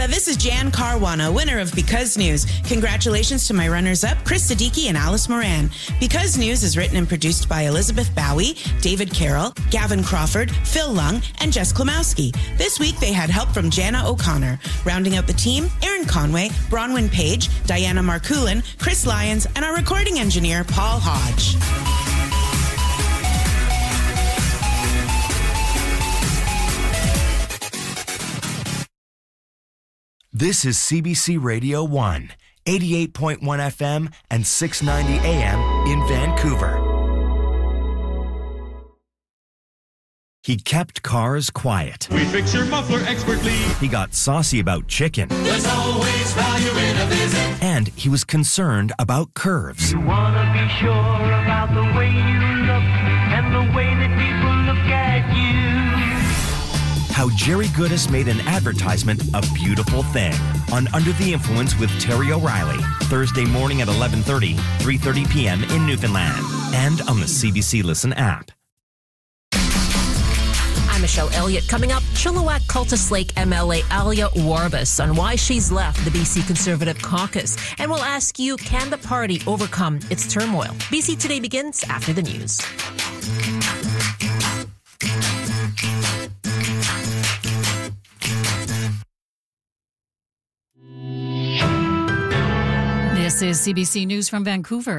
Alexa, this is Jan Caruana, winner of Because News. Congratulations to my runners-up, Chris Siddiqui and Alice Moran. Because News is written and produced by Elizabeth Bowie, David Carroll, Gavin Crawford, Phil Lung, and Jess Klimowski. This week, they had help from Jana O'Connor. Rounding out the team, Aaron Conway, Bronwyn Page, Diana Marcoulin, Chris Lyons, and our recording engineer, Paul Hodge. This is CBC Radio 1, 88.1 FM and 690 AM in Vancouver. He kept cars quiet. We fix your muffler expertly. He got saucy about chicken. There's always value in a visit. And he was concerned about curves. You want to be sure about the way you look and the way that people look at you. How Jerry Goodis made an advertisement a beautiful thing on Under the Influence with Terry O'Reilly, Thursday morning at 11:30, 3:30 p.m. in Newfoundland, and on the CBC Listen app. I'm Michelle Elliott. Coming up, Chilliwack Cultus Lake MLA Alia Warbus on why she's left the BC Conservative caucus. And we'll ask you, can the party overcome its turmoil? BC Today begins after the news. This is CBC News from Vancouver.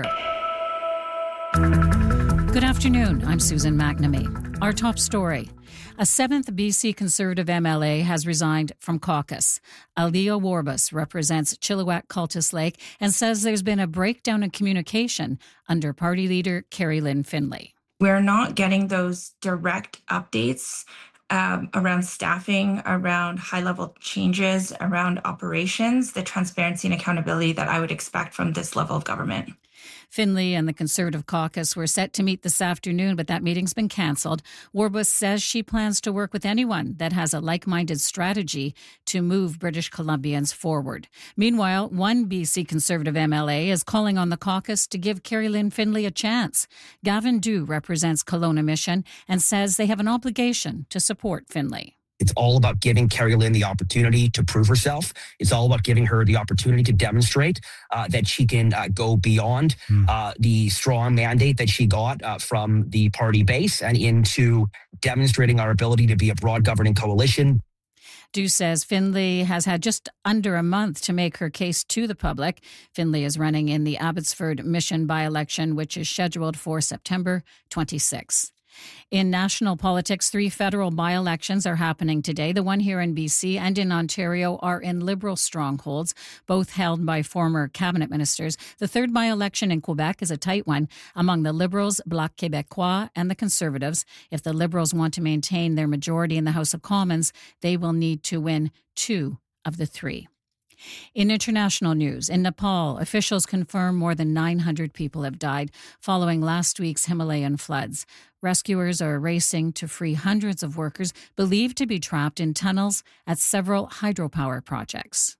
Good afternoon. I'm Susan McNamee. Our top story. A 7th BC Conservative MLA has resigned from caucus. Alia Warbus represents Chilliwack Cultus Lake and says there's been a breakdown in communication under party leader Carrie Lynn Finlay. We're not getting those direct updates around staffing, around high-level changes, around operations, the transparency and accountability that I would expect from this level of government. Finlay and the Conservative caucus were set to meet this afternoon, but that meeting's been cancelled. Warbus says she plans to work with anyone that has a like-minded strategy to move British Columbians forward. Meanwhile, one BC Conservative MLA is calling on the caucus to give Carrie Lynn Finlay a chance. Gavin Dew represents Kelowna Mission and says they have an obligation to support Finlay. It's all about giving Carrie Lynn the opportunity to prove herself. It's all about giving her the opportunity to demonstrate that she can go beyond the strong mandate that she got from the party base and into demonstrating our ability to be a broad governing coalition. Dew says Finlay has had just under a month to make her case to the public. Finlay is running in the Abbotsford Mission by-election, which is scheduled for September 26. In national politics, 3 federal by-elections are happening today. The one here in BC and in Ontario are in Liberal strongholds, both held by former cabinet ministers. The third by-election in Quebec is a tight one among the Liberals, Bloc Québécois, and the Conservatives. If the Liberals want to maintain their majority in the House of Commons, they will need to win 2 of the 3. In international news, in Nepal, officials confirm more than 900 people have died following last week's Himalayan floods. Rescuers are racing to free hundreds of workers believed to be trapped in tunnels at several hydropower projects.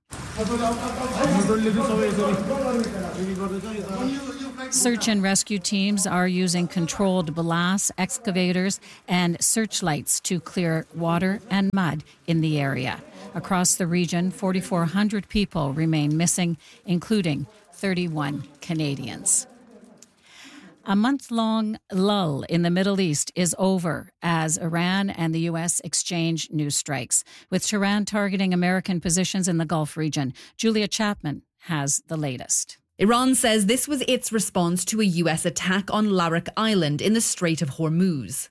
Search and rescue teams are using controlled blasts, excavators, and searchlights to clear water and mud in the area. Across the region, 4,400 people remain missing, including 31 Canadians. A month-long lull in the Middle East is over as Iran and the U.S. exchange new strikes, with Tehran targeting American positions in the Gulf region. Julia Chapman has the latest. Iran says this was its response to a U.S. attack on Larak Island in the Strait of Hormuz.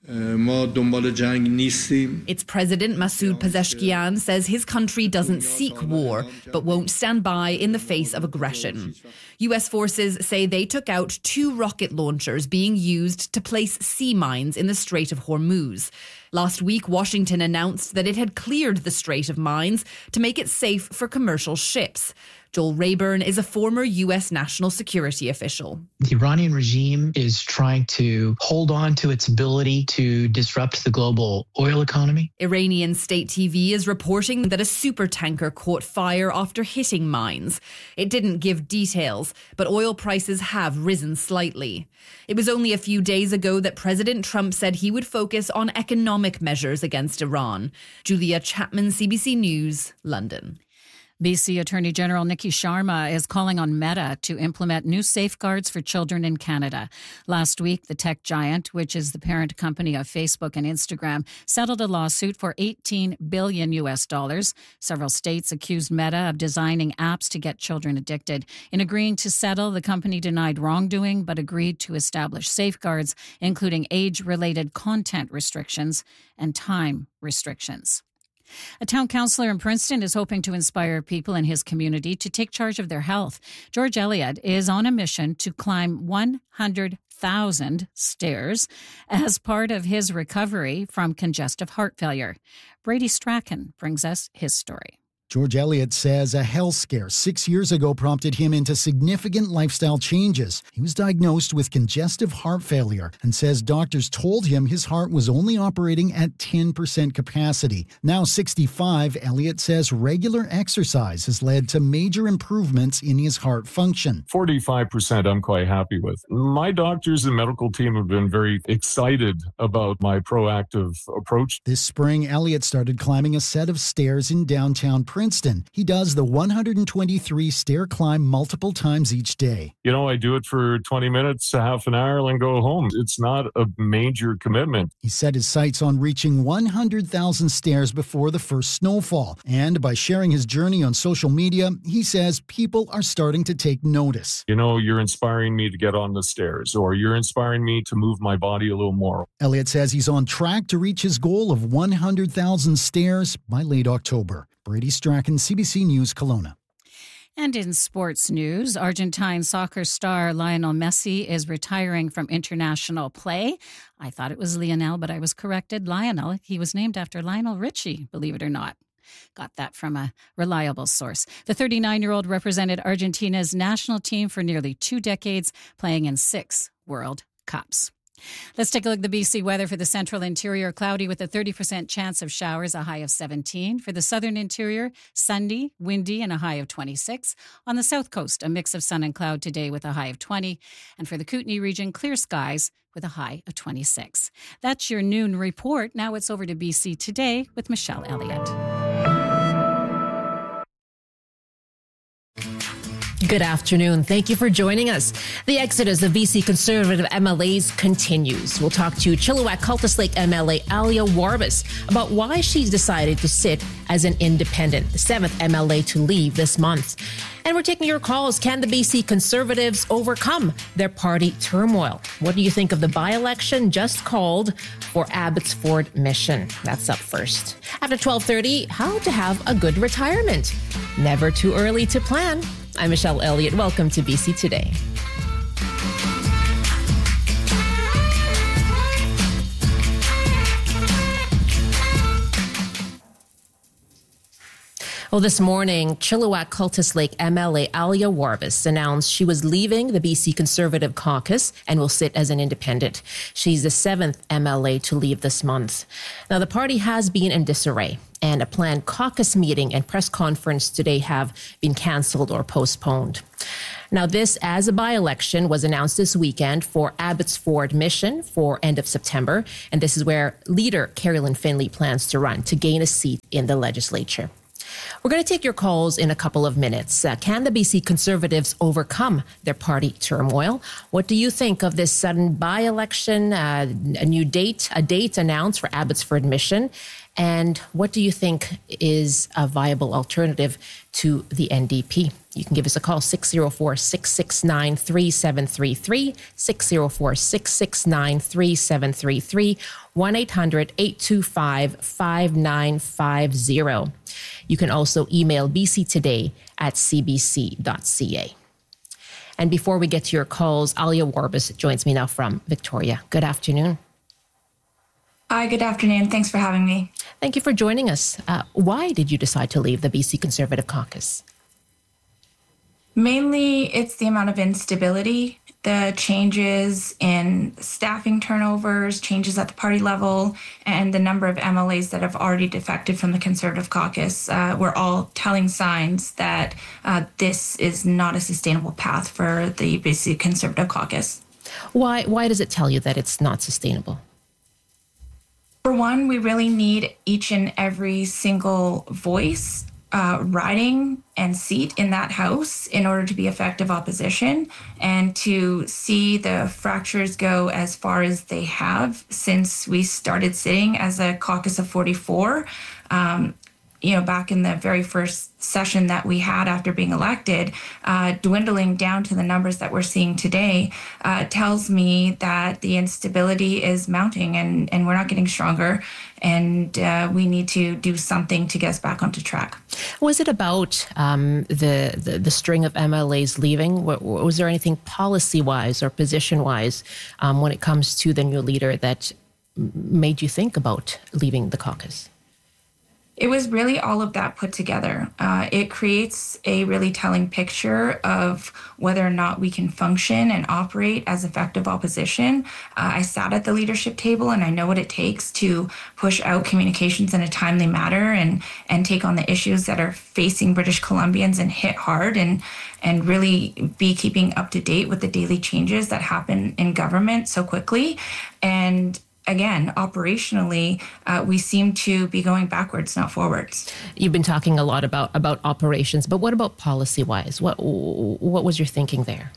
Its president, Masoud Pezeshkian, says his country doesn't seek war, but won't stand by in the face of aggression. U.S. forces say they took out 2 rocket launchers being used to place sea mines in the Strait of Hormuz. Last week, Washington announced that it had cleared the Strait of mines to make it safe for commercial ships. Joel Rayburn is a former U.S. national security official. The Iranian regime is trying to hold on to its ability to disrupt the global oil economy. Iranian state TV is reporting that a supertanker caught fire after hitting mines. It didn't give details, but oil prices have risen slightly. It was only a few days ago that President Trump said he would focus on economic measures against Iran. Julia Chapman, CBC News, London. BC Attorney General Nikki Sharma is calling on Meta to implement new safeguards for children in Canada. Last week, the tech giant, which is the parent company of Facebook and Instagram, settled a lawsuit for $18 billion. Several states accused Meta of designing apps to get children addicted. In agreeing to settle, the company denied wrongdoing but agreed to establish safeguards, including age-related content restrictions and time restrictions. A town councillor in Princeton is hoping to inspire people in his community to take charge of their health. George Elliott is on a mission to climb 100,000 stairs as part of his recovery from congestive heart failure. Brady Strachan brings us his story. George Elliott says a health scare 6 years ago prompted him into significant lifestyle changes. He was diagnosed with congestive heart failure and says doctors told him his heart was only operating at 10% capacity. Now 65, Elliott says regular exercise has led to major improvements in his heart function. 45% I'm quite happy with. My doctors and medical team have been very excited about my proactive approach. This spring, Elliott started climbing a set of stairs in downtown Princeton. He does the 123 stair climb multiple times each day. You know, I do it for 20 minutes, a half an hour, and go home. It's not a major commitment. He set his sights on reaching 100,000 stairs before the first snowfall. And by sharing his journey on social media, he says people are starting to take notice. You know, you're inspiring me to get on the stairs, or you're inspiring me to move my body a little more. Elliott says he's on track to reach his goal of 100,000 stairs by late October. Brady Strachan, CBC News, Kelowna. And in sports news, Argentine soccer star Lionel Messi is retiring from international play. I thought it was Lionel, but I was corrected. Lionel, he was named after Lionel Richie, believe it or not. Got that from a reliable source. The 39-year-old represented Argentina's national team for nearly 2 decades, playing in 6 World Cups. Let's take a look at the BC weather. For the central interior, cloudy with a 30% chance of showers, a high of 17. For the southern interior, sunny, windy, and a high of 26. On the south coast, a mix of sun and cloud today with a high of 20. And for the Kootenay region, clear skies with a high of 26. That's your noon report. Now it's over to BC Today with Michelle Elliott. Good afternoon. Thank you for joining us. The exodus of BC Conservative MLAs continues. We'll talk to Chilliwack Cultus Lake MLA Alia Warbus about why she's decided to sit as an independent, the 7th MLA to leave this month. And we're taking your calls. Can the BC Conservatives overcome their party turmoil? What do you think of the by-election just called for Abbotsford Mission? That's up first. After 12:30, how to have a good retirement. Never too early to plan. I'm Michelle Elliott. Welcome to BC Today. Well, this morning, Chilliwack Cultus Lake MLA Alia Warbus announced she was leaving the BC Conservative Caucus and will sit as an independent. She's the 7th MLA to leave this month. Now, the party has been in disarray, and a planned caucus meeting and press conference today have been cancelled or postponed. Now, this, as a by-election, was announced this weekend for Abbotsford Mission for end of September, and this is where leader Carolyn Finley plans to run to gain a seat in the legislature. We're going to take your calls in a couple of minutes. Can the BC Conservatives overcome their party turmoil? What do you think of this sudden by-election, a date announced for Abbotsford Mission? And what do you think is a viable alternative to the NDP? You can give us a call, 604-669-3733, 604-669-3733, 1-800-825-5950. You can also email bctoday@cbc.ca. And before we get to your calls, Alia Warbus joins me now from Victoria. Good afternoon. Hi, good afternoon. Thanks for having me. Thank you for joining us. Why did you decide to leave the BC Conservative Caucus? Mainly, it's the amount of instability, the changes in staffing turnovers, changes at the party level, and the number of MLAs that have already defected from the Conservative Caucus. We're all telling signs that this is not a sustainable path for the BC Conservative Caucus. Why does it tell you that it's not sustainable? For one, we really need each and every single voice riding and seat in that House in order to be effective opposition, and to see the fractures go as far as they have since we started sitting as a caucus of 44. Back in the very first session that we had after being elected, dwindling down to the numbers that we're seeing today, tells me that the instability is mounting and we're not getting stronger, and we need to do something to get us back onto track. Was it about the string of MLAs leaving? Was there anything policy-wise or position-wise when it comes to the new leader that made you think about leaving the caucus? It was really all of that put together. It creates a really telling picture of whether or not we can function and operate as effective opposition. I sat at the leadership table, and I know what it takes to push out communications in a timely manner and take on the issues that are facing British Columbians and hit hard, and really be keeping up to date with the daily changes that happen in government so quickly. And again, operationally, we seem to be going backwards, not forwards. You've been talking a lot about operations, but what about policy-wise? What was your thinking there?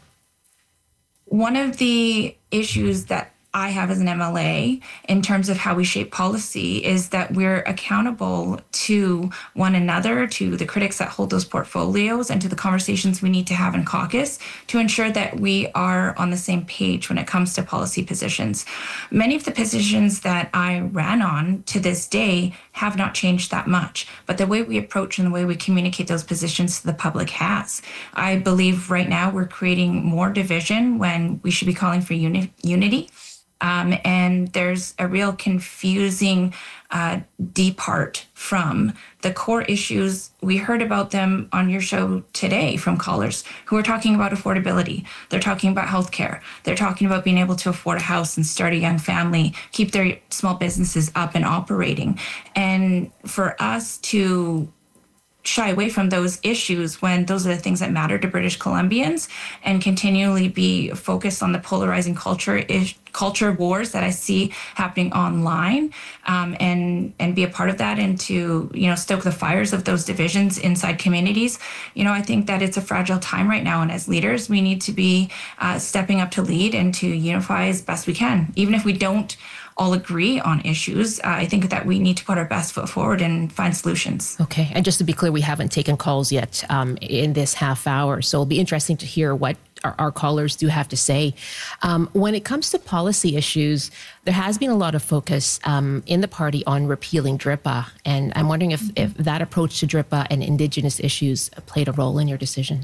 One of the issues that I have as an MLA in terms of how we shape policy is that we're accountable to one another, to the critics that hold those portfolios, and to the conversations we need to have in caucus to ensure that we are on the same page when it comes to policy positions. Many of the positions that I ran on to this day have not changed that much, but the way we approach and the way we communicate those positions to the public has. I believe right now we're creating more division when we should be calling for unity. And there's a real confusing depart from the core issues. We heard about them on your show today from callers who are talking about affordability. They're talking about healthcare. They're talking about being able to afford a house and start a young family, keep their small businesses up and operating. And for us to shy away from those issues when those are the things that matter to British Columbians, and continually be focused on the polarizing culture wars that I see happening online, and be a part of that, and to stoke the fires of those divisions inside communities. I think that it's a fragile time right now, and as leaders, we need to be stepping up to lead and to unify as best we can, even if we don't all agree on issues. I think that we need to put our best foot forward and find solutions. Okay. And just to be clear, we haven't taken calls yet in this half hour. So it'll be interesting to hear what our callers do have to say. When it comes to policy issues, there has been a lot of focus in the party on repealing DRIPA. And I'm wondering if that approach to DRIPA and Indigenous issues played a role in your decision.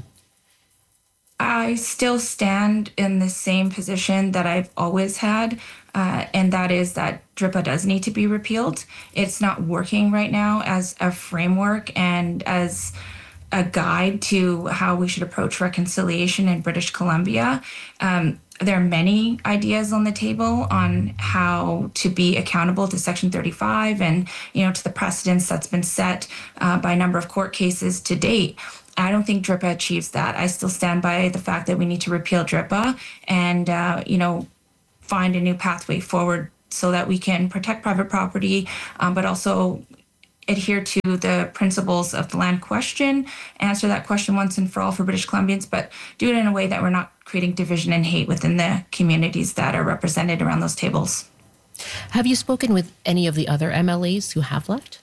I still stand in the same position that I've always had, and that is that DRIPA does need to be repealed. It's not working right now as a framework and as a guide to how we should approach reconciliation in British Columbia. There are many ideas on the table on how to be accountable to Section 35 and, to the precedents that's been set by a number of court cases to date. I don't think DRIPA achieves that. I still stand by the fact that we need to repeal DRIPA and, find a new pathway forward so that we can protect private property, but also adhere to the principles of the land question, answer that question once and for all for British Columbians, but do it in a way that we're not creating division and hate within the communities that are represented around those tables. Have you spoken with any of the other MLAs who have left?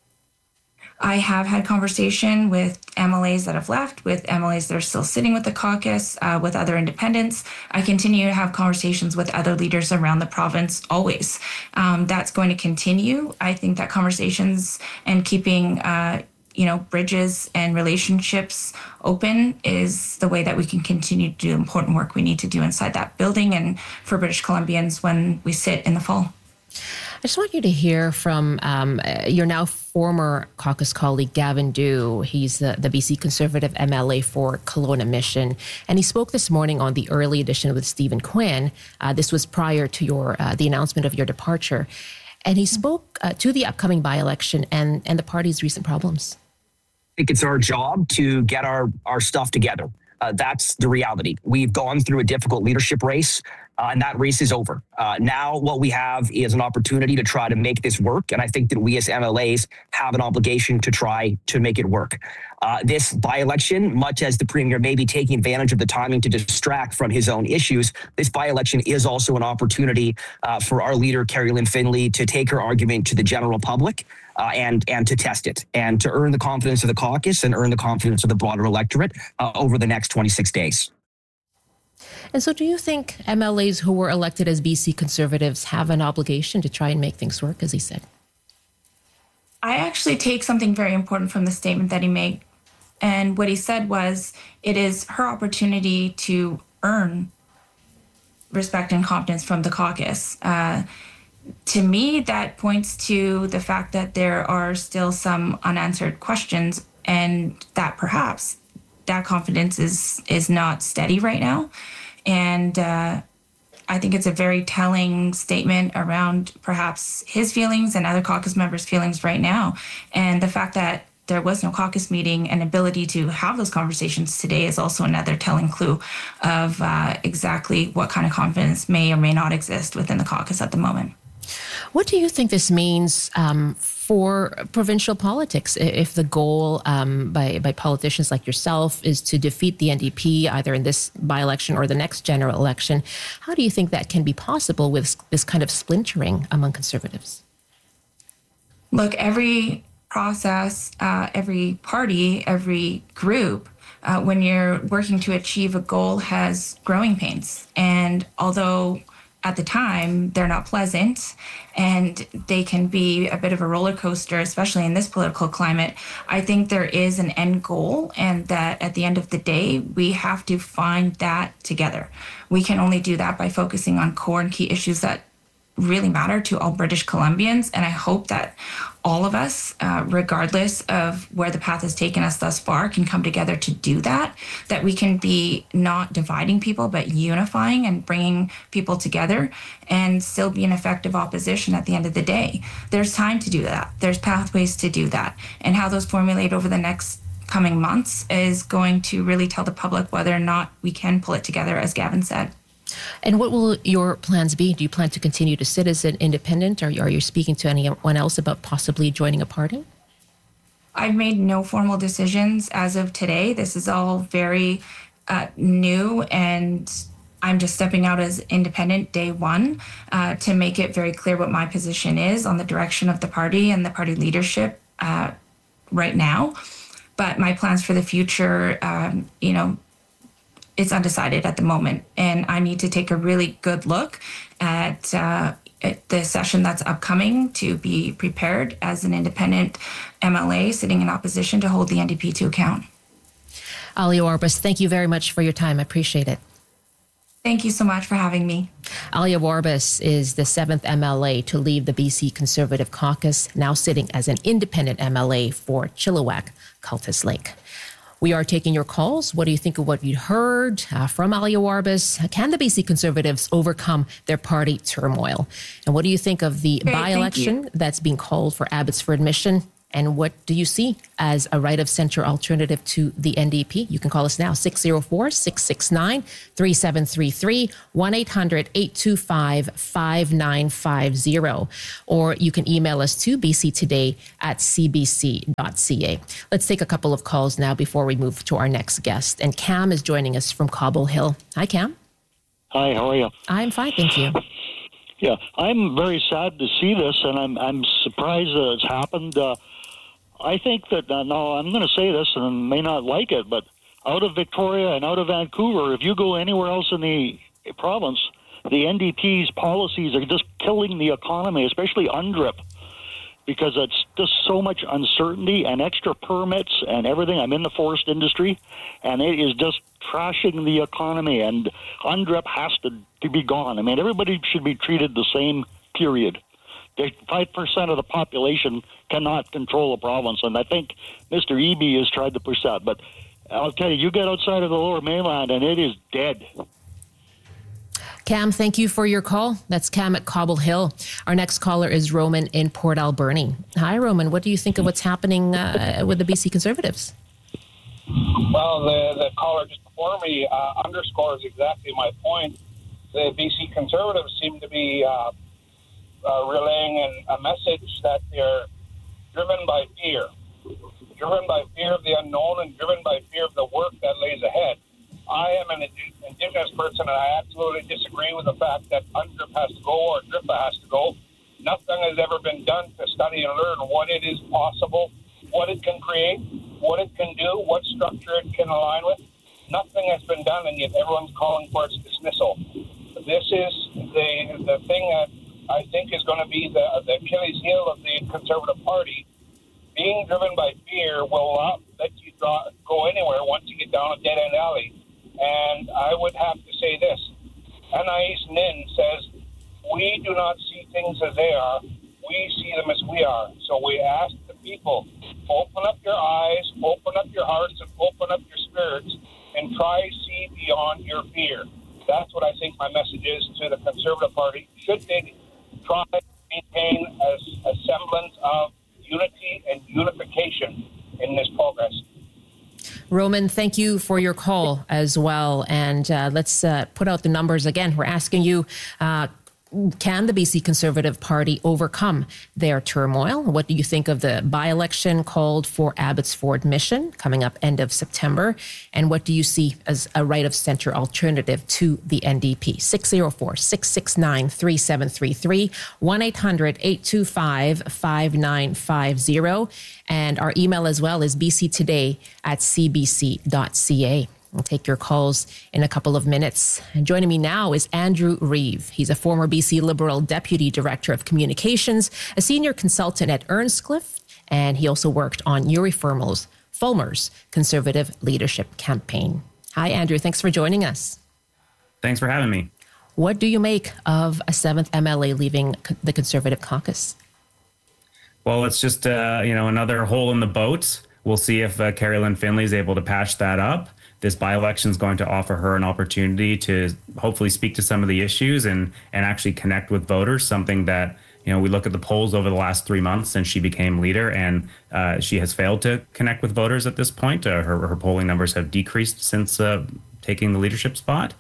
I have had conversation with MLAs that have left, with MLAs that are still sitting with the caucus, with other independents. I continue to have conversations with other leaders around the province always. That's going to continue. I think that conversations and keeping bridges and relationships open is the way that we can continue to do important work we need to do inside that building and for British Columbians when we sit in the fall. I just want you to hear from your now former caucus colleague, Gavin Dew. He's the BC Conservative MLA for Kelowna Mission. And he spoke this morning on the early edition with Stephen Quinn. This was prior to the announcement of your departure. And he spoke to the upcoming by-election and the party's recent problems. I think it's our job to get our stuff together. That's the reality. We've gone through a difficult leadership race. and that race is over. Now what we have is an opportunity to try to make this work, and I think that we as MLAs have an obligation to try to make it work. This by-election, much as the Premier may be taking advantage of the timing to distract from his own issues, this by-election is also an opportunity for our leader, Carrie Lynn Findlay, to take her argument to the general public and to test it and to earn the confidence of the caucus and earn the confidence of the broader electorate over the next 26 days. And so do you think MLAs who were elected as BC Conservatives have an obligation to try and make things work, as he said? I actually take something very important from the statement that he made. And what he said was, it is her opportunity to earn respect and confidence from the caucus. To me, that points to the fact that there are still some unanswered questions, and that perhaps that confidence is not steady right now. And I think it's a very telling statement around perhaps his feelings and other caucus members' feelings right now. And the fact that there was no caucus meeting and ability to have those conversations today is also another telling clue of exactly what kind of confidence may or may not exist within the caucus at the moment. What do you think this means for provincial politics if the goal by politicians like yourself is to defeat the NDP either in this by-election or the next general election? How do you think that can be possible with this kind of splintering among Conservatives? Look, every process, every party, every group, when you're working to achieve a goal has growing pains. And although at the time they're not pleasant and they can be a bit of a roller coaster, especially in this political climate, I think there is an end goal, and that at the end of the day, we have to find that together. We can only do that by focusing on core and key issues that really matter to all British Columbians. And I hope that all of us, regardless of where the path has taken us thus far, can come together to do that, that we can be not dividing people, but unifying and bringing people together and still be an effective opposition at the end of the day. There's time to do that. There's pathways to do that. And how those formulate over the next coming months is going to really tell the public whether or not we can pull it together, as Gavin said. And what will your plans be? Do you plan to continue to sit as an independent, or are you speaking to anyone else about possibly joining a party? I've made no formal decisions as of today. This is all very new, and I'm just stepping out as independent day one to make it very clear what my position is on the direction of the party and the party leadership right now. But my plans for the future, it's undecided at the moment, and I need to take a really good look at the session that's upcoming to be prepared as an independent MLA sitting in opposition to hold the NDP to account. Alia Warbus, thank you very much for your time. I appreciate it. Thank you so much for having me. Alia Warbus is the 7th MLA to leave the BC Conservative Caucus, now sitting as an independent MLA for Chilliwack, Cultus Lake. We are taking your calls. What do you think of what you heard from Alia Warbus? Can the BC Conservatives overcome their party turmoil? And what do you think of the by-election that's being called for Abbotsford Mission? And what do you see as a right-of-centre alternative to the NDP? You can call us now, 604-669-3733, 1-800-825-5950. Or you can email us to bctoday@cbc.ca. Let's take a couple of calls now before we move to our next guest. And Cam is joining us from Cobble Hill. Hi, Cam. Hi, how are you? I'm fine, thank you. Yeah, I'm very sad to see this, and I'm surprised that it's happened. I think that, now I'm going to say this and may not like it, but out of Victoria and out of Vancouver, if you go anywhere else in the province, the NDP's policies are just killing the economy, especially UNDRIP, because it's just so much uncertainty and extra permits and everything. I'm in the forest industry, and it is just trashing the economy, and UNDRIP has to be gone. I mean, everybody should be treated the same, period. 5% of the population cannot control a province, and I think Mr. Eby has tried to push that. But I'll tell you, you get outside of the Lower Mainland, and it is dead. Cam, thank you for your call. That's Cam at Cobble Hill. Our next caller is Roman in Port Alberni. Hi, Roman. What do you think of what's happening with the BC Conservatives? Well, the caller just before me underscores exactly my point. the BC Conservatives seem to be relaying a message that they're driven by fear of the unknown and driven by fear of the work that lays ahead. I am an Indigenous person, and I absolutely disagree with the fact that UNDRIP has to go or DRIPA has to go. Nothing has ever been done to study and learn what it is possible, what it can create, what it can do, what structure it can align with. Nothing has been done, and yet everyone's calling for its dismissal. This is the thing that I think is going to be the Achilles heel of the Conservative Party. Being driven by fear will not let you go anywhere once you get down a dead-end alley. And I would have to say this. Anais Nin says, we do not see things as they are. We see them as we are. So we ask the people, open up your eyes, open up your hearts, and open up your spirits, and try to see beyond your fear. That's what I think my message is to the Conservative Party. Should they try to maintain a semblance of unity and unification in this progress? Roman, thank you for your call as well. And let's put out the numbers again. We're asking you, can the BC Conservative Party overcome their turmoil? What do you think of the by-election called for Abbotsford Mission coming up end of September? And what do you see as a right-of-centre alternative to the NDP? 604-669-3733, 1-800-825-5950. And our email as well is bctoday@cbc.ca. We'll take your calls in a couple of minutes. And joining me now is Andrew Reeve. He's a former BC Liberal Deputy Director of Communications, a senior consultant at Earnscliffe, and he also worked on Yuri Fulmer's Conservative Leadership Campaign. Hi, Andrew. Thanks for joining us. Thanks for having me. What do you make of a 7th MLA leaving the Conservative caucus? Well, it's just, another hole in the boat. We'll see if Carrie Lynn Finley is able to patch that up. This by-election is going to offer her an opportunity to hopefully speak to some of the issues and actually connect with voters, something that, we look at the polls over the last 3 months since she became leader, and she has failed to connect with voters at this point. Her polling numbers have decreased since taking the leadership spot.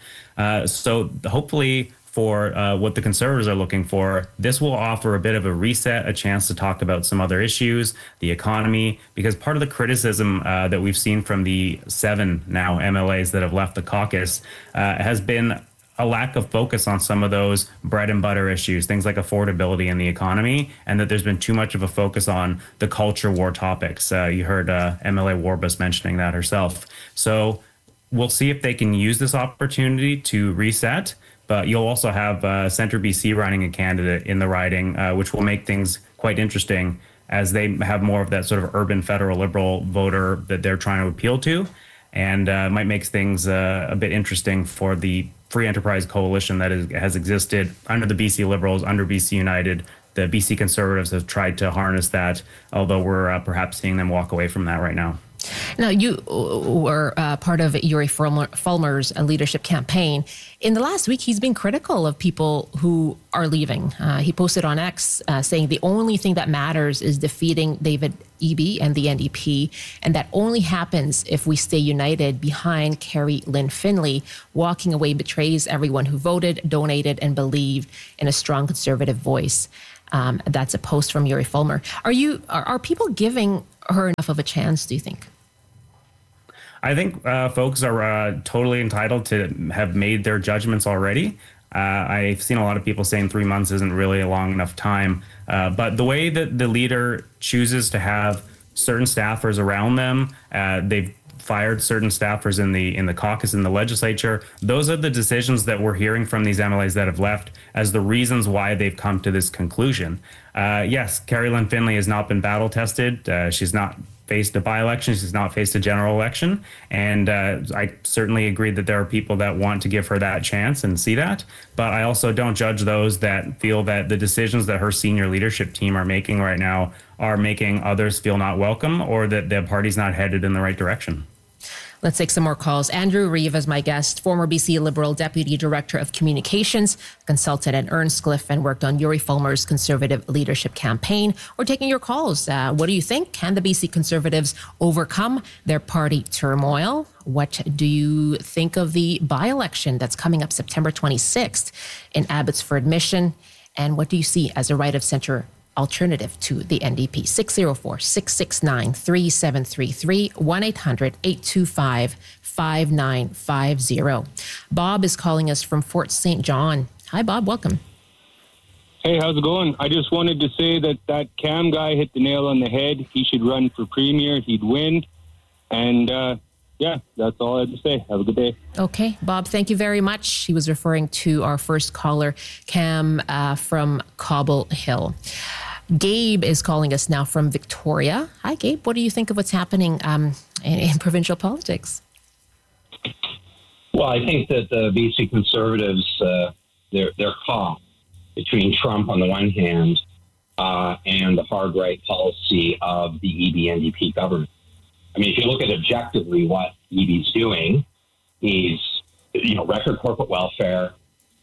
So hopefully for what the Conservatives are looking for, this will offer a bit of a reset, a chance to talk about some other issues, the economy, because part of the criticism that we've seen from the 7 now MLAs that have left the caucus has been a lack of focus on some of those bread and butter issues, things like affordability and the economy, and that there's been too much of a focus on the culture war topics. You heard MLA Warbus mentioning that herself. So we'll see if they can use this opportunity to reset. But you'll also have Centre BC running a candidate in the riding, which will make things quite interesting as they have more of that sort of urban federal liberal voter that they're trying to appeal to, and might make things a bit interesting for the Free Enterprise Coalition that has existed under the BC Liberals, under BC United. The BC Conservatives have tried to harness that, although we're perhaps seeing them walk away from that right now. Now, you were part of Yuri Fulmer's leadership campaign. In the last week, he's been critical of people who are leaving. He posted on X saying the only thing that matters is defeating David Eby and the NDP, and that only happens if we stay united behind Carrie Lynn Finley. Walking away betrays everyone who voted, donated, and believed in a strong Conservative voice. That's a post from Yuri Fulmer. Are people giving her enough of a chance, do you think? I think folks are totally entitled to have made their judgments already. I've seen a lot of people saying 3 months isn't really a long enough time. But the way that the leader chooses to have certain staffers around them, they've fired certain staffers in the caucus, in the legislature. Those are the decisions that we're hearing from these MLAs that have left as the reasons why they've come to this conclusion. Yes, Carrie Lynn Finley has not been battle tested. She's not faced a by-election. She's not faced a general election. And I certainly agree that there are people that want to give her that chance and see that. But I also don't judge those that feel that the decisions that her senior leadership team are making right now are making others feel not welcome, or that the party's not headed in the right direction. Let's take some more calls. Andrew Reeve is my guest, former BC Liberal Deputy Director of Communications, consultant at Earnscliffe, and worked on Yuri Fulmer's Conservative leadership campaign. We're taking your calls. What do you think? Can the BC Conservatives overcome their party turmoil? What do you think of the by-election that's coming up September 26th in Abbotsford Mission? And what do you see as a right-of-centre alternative to the NDP? 604-669-3733, 1-800-825-5950. Bob is calling us from Fort St. John. Hi, Bob. Welcome. Hey, how's it going? I just wanted to say that Cam guy hit the nail on the head. He should run for premier. He'd win. And, yeah, that's all I have to say. Have a good day. Okay, Bob, thank you very much. He was referring to our first caller, Cam from Cobble Hill. Gabe is calling us now from Victoria. Hi, Gabe. What do you think of what's happening in provincial politics? Well, I think that the BC Conservatives, they're caught between Trump on the one hand and the hard right policy of the EB-NDP government. I mean, if you look at objectively what EB's doing, he's, record corporate welfare,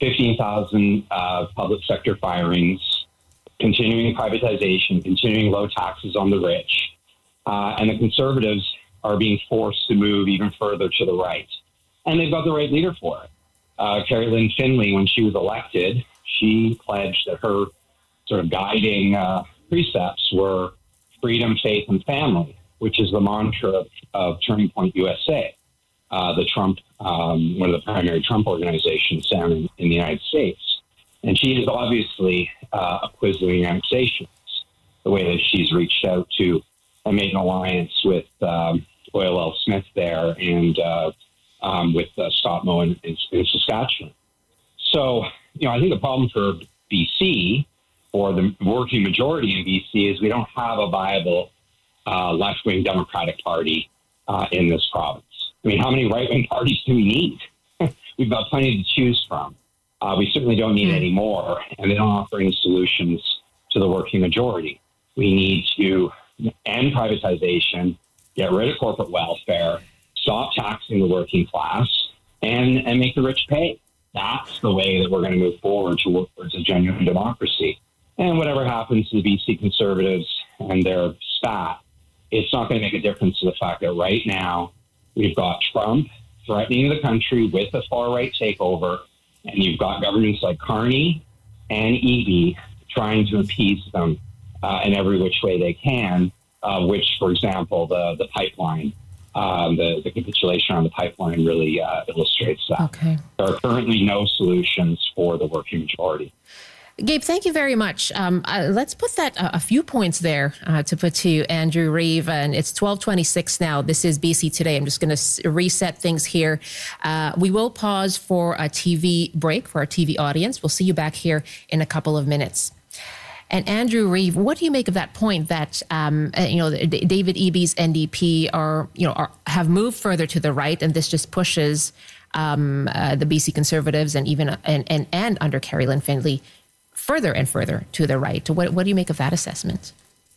15,000 public sector firings, continuing privatization, continuing low taxes on the rich. And the Conservatives are being forced to move even further to the right. And they've got the right leader for it. Carrie Lynn Finley, when she was elected, she pledged that her sort of guiding precepts were freedom, faith, and family, which is the mantra of Turning Point USA, the Trump, one of the primary Trump organizations down in the United States. And she is obviously opposing annexations, the way that she's reached out to and made an alliance with OLL Smith there and with Scott Moe in Saskatchewan. So, I think the problem for BC, or the working majority in BC, is we don't have a viable left-wing Democratic Party in this province. I mean, how many right-wing parties do we need? We've got plenty to choose from. We certainly don't need any more, and they don't offer any solutions to the working majority. We need to end privatization, get rid of corporate welfare, stop taxing the working class, and make the rich pay. That's the way that we're going to move forward towards a genuine democracy. And whatever happens to the BC Conservatives and their spat, it's not going to make a difference to the fact that right now we've got Trump threatening the country with a far-right takeover, and you've got governments like Carney and EB trying to appease them in every which way they can, which, for example, the pipeline, the capitulation on the pipeline really illustrates that. Okay. There are currently no solutions for the working majority. Gabe, thank you very much. Let's put that a few points there to put to Andrew Reeve. And it's 12:26 now. This is BC Today. I'm just going to reset things here. We will pause for a TV break for our TV audience. We'll see you back here in a couple of minutes. And Andrew Reeve, what do you make of that point that David Eby's NDP have moved further to the right, and this just pushes the BC Conservatives and even and under Carrie Lynn Finley further and further to the right? What do you make of that assessment?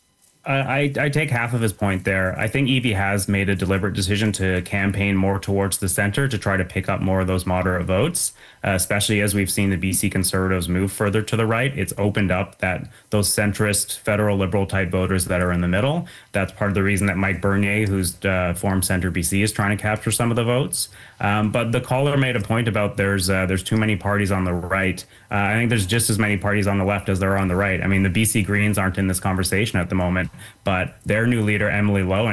I take half of his point there. I think Eby has made a deliberate decision to campaign more towards the center to try to pick up more of those moderate votes, especially as we've seen the BC Conservatives move further to the right. It's opened up those centrist federal liberal type voters that are in the middle. That's part of the reason that Mike Bernier, who's formed Centre BC, is trying to capture some of the votes. But the caller made a point about there's too many parties on the right. I think there's just as many parties on the left as there are on the right. I mean, the BC Greens aren't in this conversation at the moment, but their new leader, Emily Lowe,